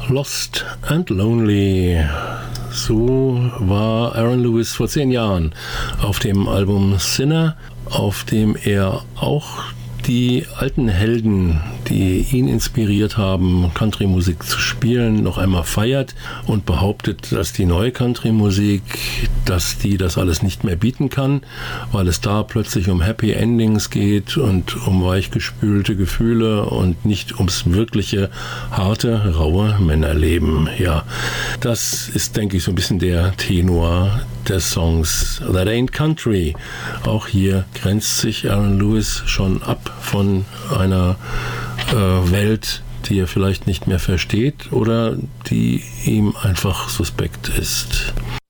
Lost and Lonely. So war Aaron Lewis vor 10 Jahren auf dem Album Sinner, auf dem er auch die alten Helden, die ihn inspiriert haben, Country-Musik zu spielen, noch einmal feiert und behauptet, dass die neue Country-Musik, dass die das alles nicht mehr bieten kann, weil es da plötzlich um Happy Endings geht und um weichgespülte Gefühle und nicht ums wirkliche, harte, raue Männerleben. Ja, das ist, denke ich, so ein bisschen der Tenor des Songs That Ain't Country. Auch hier grenzt sich Aaron Lewis schon ab von einer Welt, die er vielleicht nicht mehr versteht oder die ihm einfach suspekt ist.